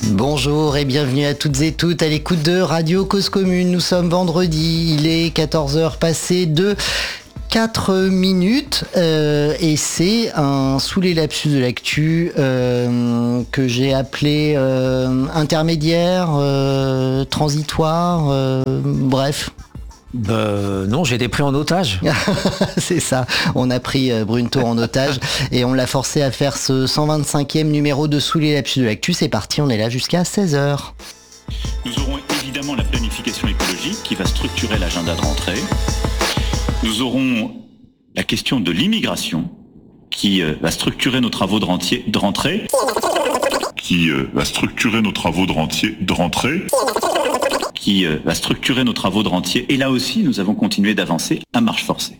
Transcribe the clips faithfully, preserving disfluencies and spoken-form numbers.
Bonjour et bienvenue à toutes et toutes à l'écoute de Radio Cause Commune. Nous sommes vendredi, il est quatorze heures passées de quatre minutes euh, et c'est un sous les lapsus de l'actu euh, que j'ai appelé euh, intermédiaire, euh, transitoire, euh, bref. Euh, non, j'ai été pris en otage. C'est ça, on a pris Brunto en otage et on l'a forcé à faire ce cent vingt-cinquième numéro de Sous les lapsus de l'actu. C'est parti, on est là jusqu'à seize heures. Nous aurons évidemment la planification écologique qui va structurer l'agenda de rentrée. Nous aurons la question de l'immigration qui euh, va structurer nos travaux de, rentier, de rentrée. Qui euh, va structurer nos travaux de, rentier, de rentrée. Qui euh, va structurer nos travaux de rentier. Et là aussi, nous avons continué d'avancer à marche forcée.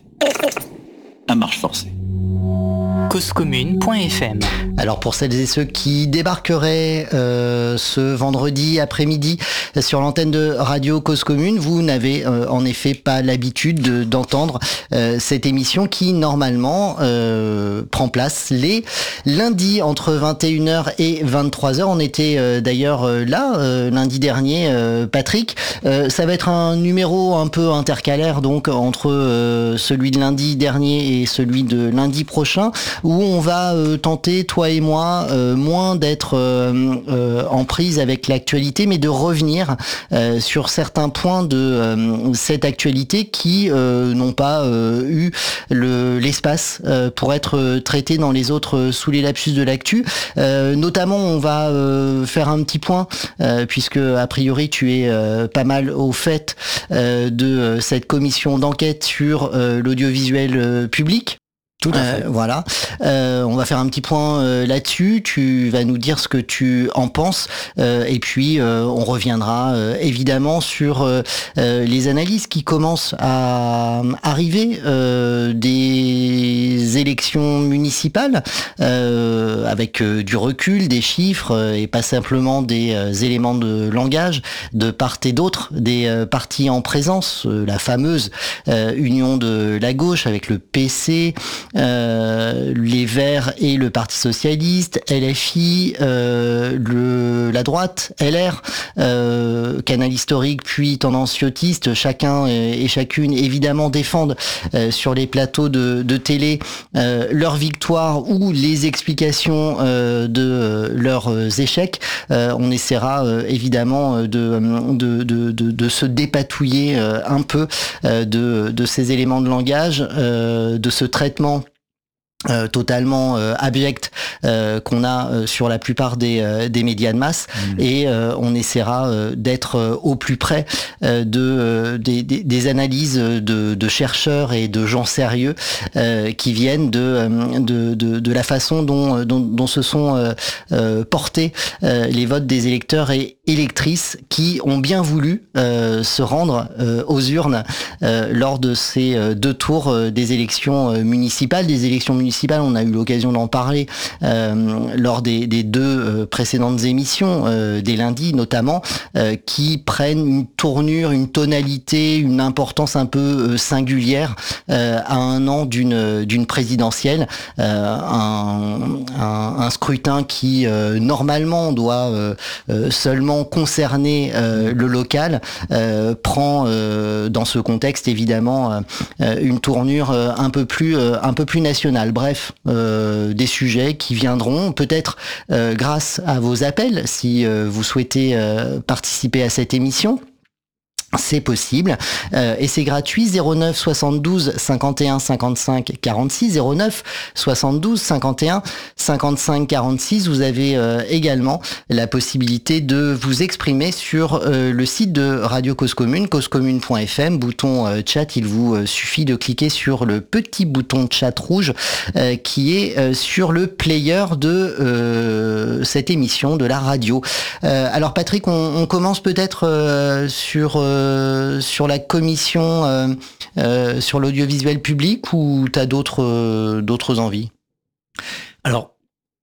À marche forcée. cause commune point f m. Alors pour celles et ceux qui débarqueraient euh, ce vendredi après-midi sur l'antenne de Radio Cause Commune, vous n'avez euh, en effet pas l'habitude de, d'entendre euh, cette émission qui normalement euh, prend place les lundis entre vingt et une heures et vingt-trois heures. On était euh, d'ailleurs euh, là euh, lundi dernier, euh, Patrick. Euh, ça va être un numéro un peu intercalaire donc entre euh, celui de lundi dernier et celui de lundi prochain, où on va euh, tenter, toi et moi, euh, moins d'être euh, euh, en prise avec l'actualité, mais de revenir euh, sur certains points de euh, cette actualité qui euh, n'ont pas euh, eu le, l'espace euh, pour être traités dans les autres euh, sous les lapsus de l'actu. Euh, notamment, on va euh, faire un petit point, euh, puisque a priori tu es euh, pas mal au fait euh, de euh, cette commission d'enquête sur euh, l'audiovisuel euh, public. Tout à fait. Euh, voilà. Euh, on va faire un petit point euh, là-dessus. Tu vas nous dire ce que tu en penses. Euh, et puis, euh, on reviendra euh, évidemment sur euh, euh, les analyses qui commencent à arriver euh, des élections municipales euh, avec euh, du recul, des chiffres euh, et pas simplement des euh, éléments de langage de part et d'autre des euh, partis en présence. Euh, la fameuse euh, union de la gauche avec le P C, Euh, les Verts et le Parti Socialiste, L F I, euh, le, la droite, L R, euh, canal historique puis tendanciotiste, chacun et chacune évidemment défendent euh, sur les plateaux de, de télé euh, leur victoire ou les explications euh, de euh, leurs échecs. Euh, on essaiera euh, évidemment de, de, de, de, de se dépatouiller euh, un peu euh, de, de ces éléments de langage, euh, de ce traitement Euh, totalement euh, abject euh, qu'on a euh, sur la plupart des, euh, des médias de masse, mmh. et euh, on essaiera euh, d'être euh, au plus près euh, de, euh, des, des, des analyses de, de chercheurs et de gens sérieux euh, qui viennent de, de, de, de la façon dont, dont, dont se sont euh, euh, portés euh, les votes des électeurs et électrices qui ont bien voulu euh, se rendre euh, aux urnes euh, lors de ces euh, deux tours euh, des élections euh, municipales, des élections municipales on a eu l'occasion d'en parler euh, lors des, des deux euh, précédentes émissions, euh, des lundis notamment, euh, qui prennent une tournure, une tonalité, une importance un peu euh, singulière euh, à un an d'une, d'une présidentielle, euh, un, un, un scrutin qui euh, normalement doit euh, euh, seulement concerner euh, le local, euh, prend euh, dans ce contexte évidemment euh, une tournure euh, un peu plus, euh, un peu plus nationale. Bref, euh, des sujets qui viendront peut-être euh, grâce à vos appels si euh, vous souhaitez euh, participer à cette émission. C'est possible euh, et c'est gratuit. Zéro neuf soixante-douze cinquante et un cinquante-cinq quarante-six, zéro neuf soixante-douze cinquante et un cinquante-cinq quarante-six. Vous avez euh, également la possibilité de vous exprimer sur euh, le site de Radio Cause Commune, cause commune point f m, bouton euh, chat. Il vous euh, suffit de cliquer sur le petit bouton chat rouge euh, qui est euh, sur le player de euh, cette émission de la radio. Euh, alors Patrick, on, on commence peut-être euh, sur euh, sur la commission euh, euh, sur l'audiovisuel public, ou tu as d'autres, euh, d'autres envies ?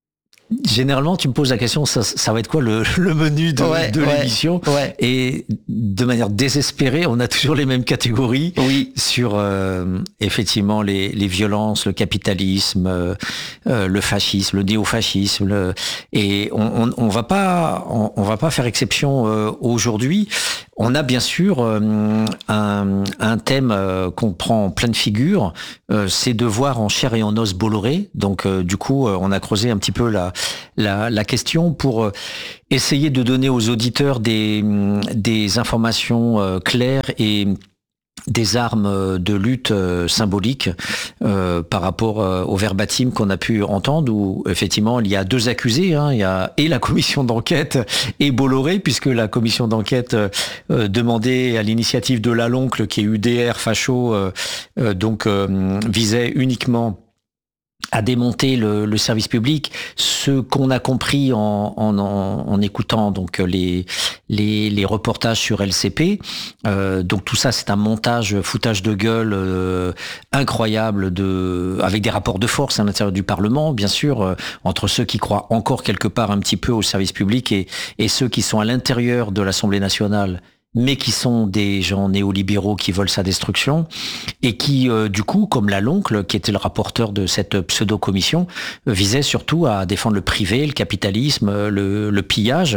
Alors, généralement, tu me poses la question, ça, ça va être quoi le, le menu de, ouais, de ouais, l'émission ouais. Et de manière désespérée, on a toujours les mêmes catégories oui. sur euh, effectivement les, les violences, le capitalisme, euh, euh, le fascisme, le néofascisme. Le, et on, on, on va pas, on, on va pas faire exception euh, aujourd'hui. On a bien sûr euh, un, un thème euh, qu'on prend en pleine figure, euh, c'est de voir en chair et en os Bolloré. Donc euh, du coup, euh, on a creusé un petit peu la, la, la question pour euh, essayer de donner aux auditeurs des, des informations euh, claires et des armes de lutte euh, symboliques euh, par rapport euh, au verbatim qu'on a pu entendre, où effectivement il y a deux accusés, hein, il y a et la commission d'enquête et Bolloré, puisque la commission d'enquête euh, demandait à l'initiative de Laloncle, qui est U D R facho, euh, euh, donc euh, visait uniquement à démonter le, le service public. Ce qu'on a compris en, en, en, en écoutant donc les, les, les reportages sur L C P, euh, donc tout ça c'est un montage, foutage de gueule euh, incroyable, de, avec des rapports de force à l'intérieur du Parlement, bien sûr, euh, entre ceux qui croient encore quelque part un petit peu au service public et, et ceux qui sont à l'intérieur de l'Assemblée nationale, mais qui sont des gens néolibéraux qui veulent sa destruction, et qui, euh, du coup, comme Laloncle, qui était le rapporteur de cette pseudo-commission, visait surtout à défendre le privé, le capitalisme, le, le pillage.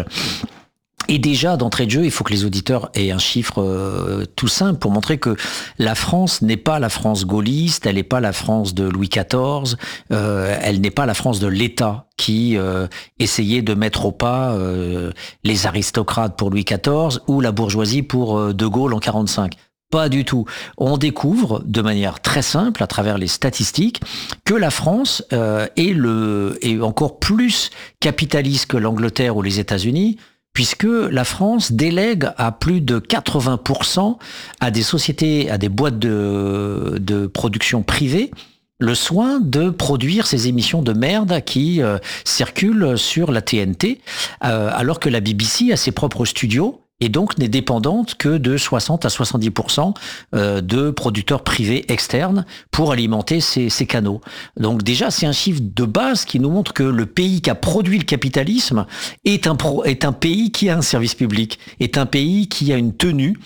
Et déjà, d'entrée de jeu, il faut que les auditeurs aient un chiffre euh, tout simple pour montrer que la France n'est pas la France gaulliste, elle n'est pas la France de Louis quatorze, euh, elle n'est pas la France de l'État qui euh, essayait de mettre au pas euh, les aristocrates pour Louis quatorze ou la bourgeoisie pour euh, De Gaulle en quarante-cinq. Pas du tout. On découvre de manière très simple, à travers les statistiques, que la France euh, est, le, est encore plus capitaliste que l'Angleterre ou les États-Unis, puisque la France délègue à plus de quatre-vingts pour cent à des sociétés, à des boîtes de, de production privées, le soin de produire ces émissions de merde qui euh, circulent sur la T N T, euh, alors que la B B C a ses propres studios, et donc n'est dépendante que de soixante à soixante-dix pour cent de producteurs privés externes pour alimenter ces, ces canaux. Donc déjà, c'est un chiffre de base qui nous montre que le pays qui a produit le capitalisme est un, pro, est un pays qui a un service public, est un pays qui a une tenue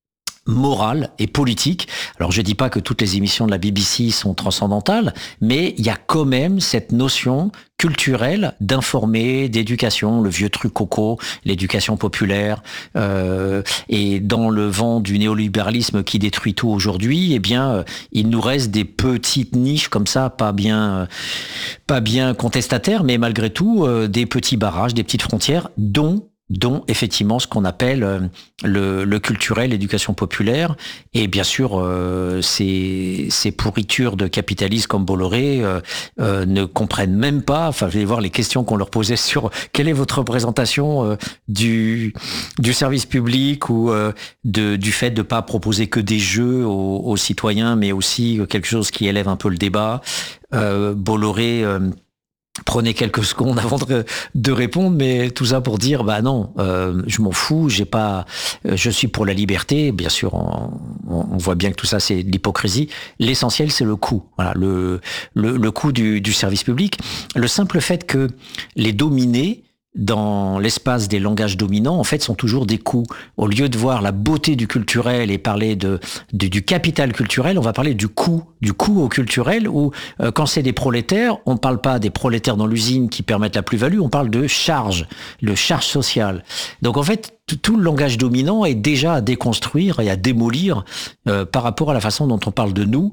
morale et politique. Alors je dis pas que toutes les émissions de la B B C sont transcendantales, mais il y a quand même cette notion culturelle d'informer, d'éducation, le vieux truc coco, l'éducation populaire, euh, et dans le vent du néolibéralisme qui détruit tout aujourd'hui, eh bien, euh, il nous reste des petites niches comme ça, pas bien, euh, pas bien contestataires, mais malgré tout, euh, des petits barrages, des petites frontières, dont dont effectivement ce qu'on appelle le, le culturel, l'éducation populaire, et bien sûr euh, ces, ces pourritures de capitalistes comme Bolloré euh, euh, ne comprennent même pas, enfin je vais voir les questions qu'on leur posait sur quelle est votre représentation euh, du, du service public ou euh, de, du fait de pas proposer que des jeux aux, aux citoyens, mais aussi quelque chose qui élève un peu le débat. Euh, Bolloré euh, Prenez quelques secondes avant de, de répondre, mais tout ça pour dire, bah non, euh, je m'en fous, j'ai pas, euh, je suis pour la liberté. Bien sûr, on, on voit bien que tout ça c'est de l'hypocrisie. L'essentiel, c'est le coût, voilà, le le, le coût du, du service public. Le simple fait que les dominés dans l'espace des langages dominants, en fait, sont toujours des coûts. Au lieu de voir la beauté du culturel et parler de, de du capital culturel, on va parler du coût, du coût au culturel, où euh, quand c'est des prolétaires, on ne parle pas des prolétaires dans l'usine qui permettent la plus-value, on parle de charge, le charge social. Donc en fait, tout le langage dominant est déjà à déconstruire et à démolir euh, par rapport à la façon dont on parle de nous,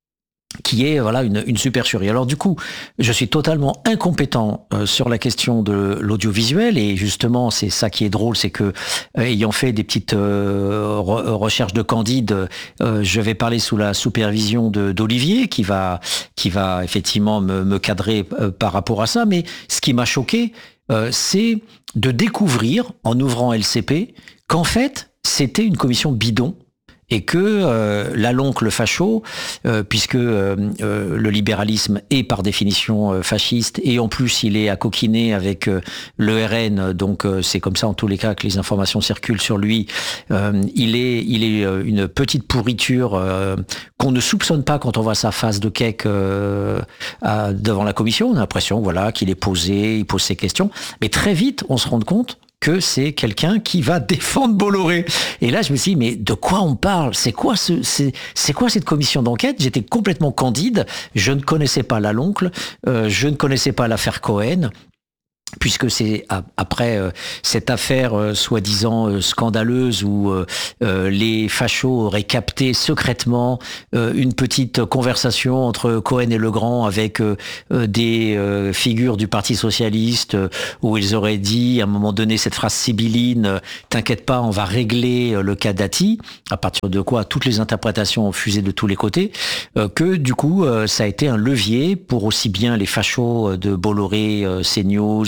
qui est voilà une, une supercherie. Alors du coup, je suis totalement incompétent euh, sur la question de l'audiovisuel, et justement c'est ça qui est drôle, c'est que euh, ayant fait des petites euh, re- recherches de Candide, euh, je vais parler sous la supervision de d'Olivier qui va qui va effectivement me, me cadrer euh, par rapport à ça. Mais ce qui m'a choqué, euh, c'est de découvrir en ouvrant L C P qu'en fait c'était une commission bidon. et que euh, l'aloncle facho, euh, puisque euh, euh, le libéralisme est par définition euh, fasciste, et en plus il est à coquiner avec euh, l'E R N, donc euh, c'est comme ça en tous les cas que les informations circulent sur lui, euh, il est, il est euh, une petite pourriture euh, qu'on ne soupçonne pas quand on voit sa face de cake euh, à, devant la commission. On a l'impression voilà, qu'il est posé, il pose ses questions, mais très vite on se rend compte que c'est quelqu'un qui va défendre Bolloré. Et là, je me suis dit, mais de quoi on parle ? C'est quoi ce, c'est, c'est quoi cette commission d'enquête ? J'étais complètement candide. Je ne connaissais pas l'Aloncle. Euh, je ne connaissais pas l'affaire Cohen. Puisque c'est après euh, cette affaire euh, soi-disant euh, scandaleuse où euh, euh, les fachos auraient capté secrètement euh, une petite conversation entre Cohen et Legrand avec euh, euh, des euh, figures du Parti socialiste euh, où ils auraient dit à un moment donné cette phrase sibylline euh, « T'inquiète pas, on va régler euh, le cas Dati », à partir de quoi toutes les interprétations ont fusé de tous les côtés, euh, que du coup euh, ça a été un levier pour aussi bien les fachos de Bolloré, euh, CNews,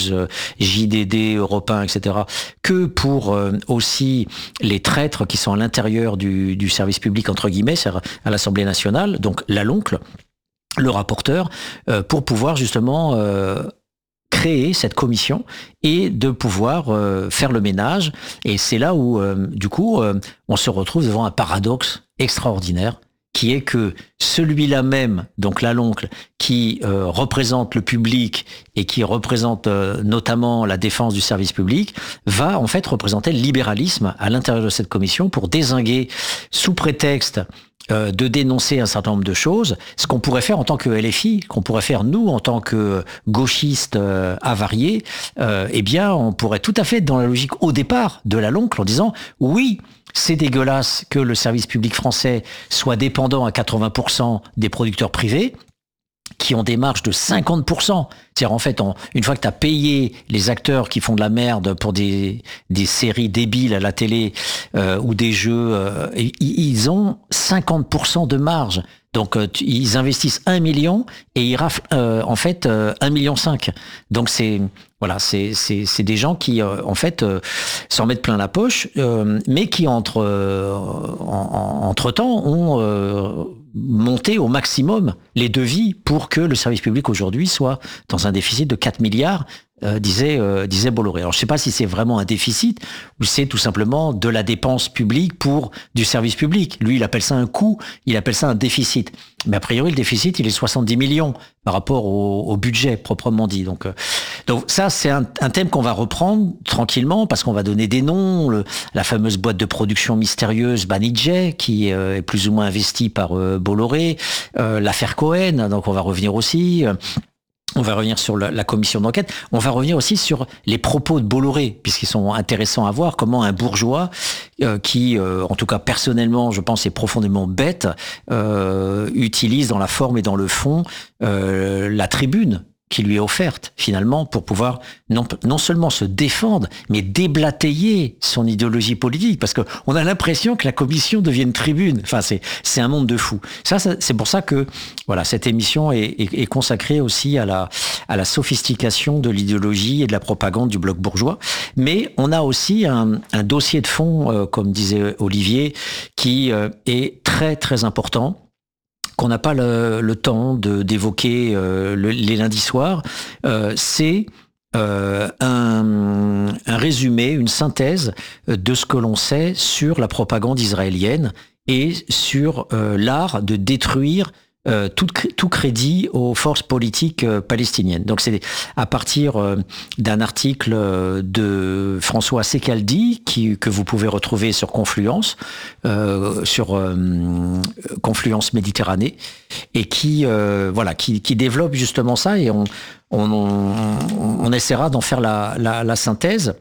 J D D, Europe un, et cetera, que pour euh, aussi les traîtres qui sont à l'intérieur du, du service public, entre guillemets, c'est-à-dire à l'Assemblée nationale, donc l'Aloncle, le rapporteur, euh, pour pouvoir justement euh, créer cette commission et de pouvoir euh, faire le ménage. Et c'est là où, euh, du coup, euh, on se retrouve devant un paradoxe extraordinaire, qui est que celui-là même, donc l'Aloncle, qui euh, représente le public et qui représente euh, notamment la défense du service public, va en fait représenter le libéralisme à l'intérieur de cette commission pour dézinguer, sous prétexte euh, de dénoncer un certain nombre de choses, ce qu'on pourrait faire en tant que L F I, qu'on pourrait faire nous en tant que gauchistes euh, avariés, euh, eh bien on pourrait tout à fait être dans la logique au départ de l'Aloncle en disant oui, c'est dégueulasse que le service public français soit dépendant à quatre-vingts pour cent des producteurs privés qui ont des marges de cinquante pour cent. C'est-à-dire, en fait, on, une fois que tu as payé les acteurs qui font de la merde pour des, des séries débiles à la télé euh, ou des jeux, euh, ils ont cinquante pour cent de marge. Donc, euh, ils investissent un million et ils raflent, euh, en fait, euh, un million cinq. Donc, c'est... Voilà, c'est c'est c'est des gens qui euh, en fait euh, s'en mettent plein la poche, euh, mais qui entre euh, en, en, entre temps ont euh, monté au maximum les devis pour que le service public aujourd'hui soit dans un déficit de quatre milliards. Euh, disait euh, disait Bolloré. Alors je sais pas si c'est vraiment un déficit ou c'est tout simplement de la dépense publique pour du service public. Lui, il appelle ça un coût, il appelle ça un déficit. Mais a priori, le déficit, il est soixante-dix millions par rapport au, au budget proprement dit. Donc, euh, donc ça, c'est un, un thème qu'on va reprendre tranquillement parce qu'on va donner des noms. Le, la fameuse boîte de production mystérieuse Banijay qui euh, est plus ou moins investie par euh, Bolloré. Euh, l'affaire Cohen, donc on va revenir aussi. Euh, On va revenir sur la, la commission d'enquête. On va revenir aussi sur les propos de Bolloré, puisqu'ils sont intéressants à voir comment un bourgeois euh, qui, euh, en tout cas personnellement, je pense, est profondément bête, euh, utilise dans la forme et dans le fond euh, la tribune qui lui est offerte, finalement, pour pouvoir non, non seulement se défendre, mais déblatérer son idéologie politique, parce que on a l'impression que la commission devient une tribune. Enfin, c'est, c'est un monde de fous. Ça, ça, c'est pour ça que, voilà, cette émission est, est, est consacrée aussi à la, à la sophistication de l'idéologie et de la propagande du bloc bourgeois. Mais on a aussi un, un dossier de fond, euh, comme disait Olivier, qui euh, est très, très important, qu'on n'a pas le, le temps de, d'évoquer euh, le, les lundis soirs, euh, c'est euh, un, un résumé, une synthèse de ce que l'on sait sur la propagande israélienne et sur euh, l'art de détruire Euh, tout, tout crédit aux forces politiques euh, palestiniennes. Donc c'est à partir euh, d'un article euh, de François Secaldi qui, que vous pouvez retrouver sur Confluence, euh, sur euh, Confluence Méditerranée, et qui euh, voilà qui, qui développe justement ça, et on, on, on, on essaiera d'en faire la, la, la synthèse.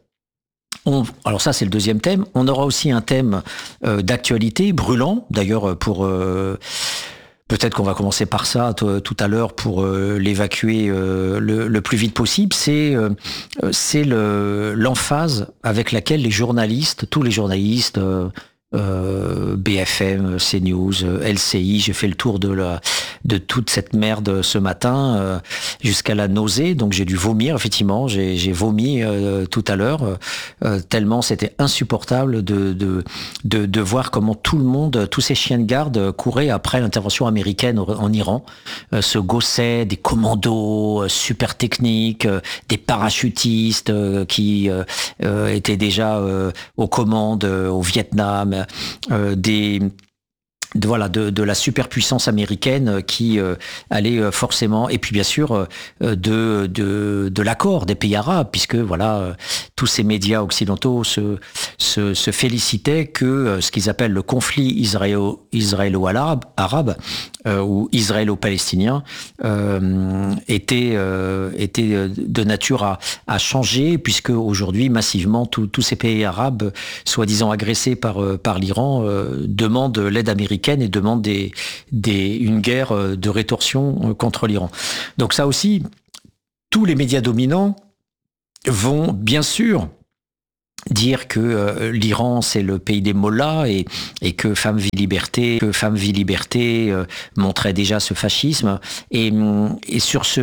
On, alors ça c'est le deuxième thème. On aura aussi un thème euh, d'actualité brûlant, d'ailleurs pour euh, peut-être qu'on va commencer par ça t- tout à l'heure pour euh, l'évacuer euh, le, le plus vite possible. C'est, euh, c'est le, l'emphase avec laquelle les journalistes, tous les journalistes, euh, euh, B F M, CNews, L C I. J'ai fait le tour de la de toute cette merde ce matin euh, jusqu'à la nausée. Donc j'ai dû vomir, effectivement. J'ai, j'ai vomi euh, tout à l'heure euh, tellement c'était insupportable de, de de de voir comment tout le monde, tous ces chiens de garde couraient après l'intervention américaine en Iran, euh, se gaussaient des commandos euh, super techniques, euh, des parachutistes euh, qui euh, euh, étaient déjà euh, aux commandes euh, au Vietnam, euh, des de, voilà, de, de la superpuissance américaine qui euh, allait euh, forcément, et puis bien sûr euh, de, de, de l'accord des pays arabes, puisque voilà, euh, tous ces médias occidentaux se, se, se félicitaient que euh, ce qu'ils appellent le conflit israélo, israélo-arabe, arabe, euh, ou israélo-palestinien, euh, était, euh, était de nature à, à changer, puisque aujourd'hui, massivement, tous ces pays arabes, soi-disant agressés par, par l'Iran, euh, demandent l'aide américaine et demande des, des, une guerre de rétorsion contre l'Iran. Donc ça aussi, tous les médias dominants vont bien sûr dire que euh, l'Iran c'est le pays des mollahs et, et que Femme Vie Liberté, que Femme Vie Liberté euh, montrait déjà ce fascisme et, et sur ce